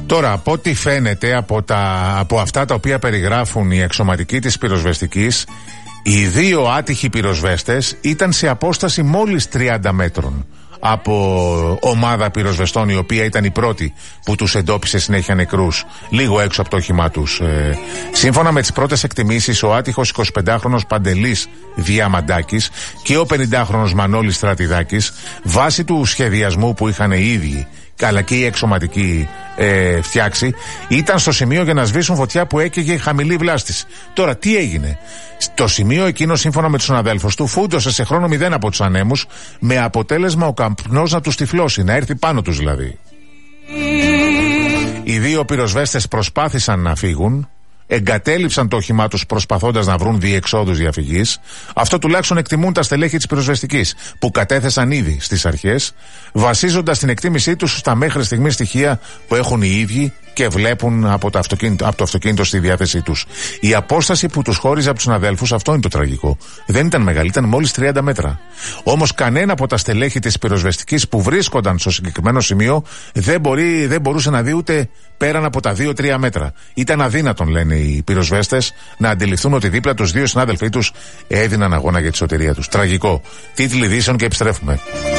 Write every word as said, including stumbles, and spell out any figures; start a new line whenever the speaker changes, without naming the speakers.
Τώρα, από ό,τι φαίνεται από, τα, από αυτά τα οποία περιγράφουν οι εξωματικοί της πυροσβεστικής, οι δύο άτυχοι πυροσβέστες ήταν σε απόσταση μόλις τριάντα μέτρων από ομάδα πυροσβεστών, η οποία ήταν η πρώτη που τους εντόπισε συνέχεια νεκρούς λίγο έξω από το όχημά τους. Ε, σύμφωνα με τις πρώτες εκτιμήσεις, ο άτυχος εικοσιπεντάχρονος Παντελής Διαμαντάκης και ο πενηντάχρονος Μανώλης Στρατιδάκης, βάσει του σχεδιασμού που είχαν οι ίδιοι αλλά και οι εξωματικοί ε, φτιάξει, ήταν στο σημείο για να σβήσουν φωτιά που έκαιγε χαμηλή βλάστηση. Τώρα, τι έγινε? Στο σημείο εκείνο, σύμφωνα με τους συναδέλφους του, φούντωσε σε χρόνο μηδέν από τους ανέμους, με αποτέλεσμα ο καπνός να τους τυφλώσει, να έρθει πάνω τους δηλαδή. Οι δύο πυροσβέστες προσπάθησαν να φύγουν, εγκατέλειψαν το όχημά τους προσπαθώντας να βρουν διεξόδους διαφυγής. Αυτό τουλάχιστον εκτιμούν τα στελέχη της πυροσβεστικής, που κατέθεσαν ήδη στις αρχές, βασίζοντας την εκτίμησή τους στα μέχρι στιγμή στοιχεία που έχουν οι ίδιοι και βλέπουν από το αυτοκίνητο, από το αυτοκίνητο στη διάθεσή τους. Η απόσταση που τους χώριζε από τους συναδέλφους, αυτό είναι το τραγικό, δεν ήταν μεγάλη, ήταν μόλις τριάντα μέτρα. Όμως κανένα από τα στελέχη της πυροσβεστικής που βρίσκονταν στο συγκεκριμένο σημείο δεν, μπορεί, δεν μπορούσε να δει ούτε πέραν από τα δύο τρία μέτρα. Ήταν αδύνατον, λένε οι πυροσβέστες, να αντιληφθούν ότι δίπλα τους δύο συνάδελφοί τους έδιναν αγώνα για τη σωτηρία τους. Τραγικό. Τίτλοι ειδήσεων και επιστρέφουμε.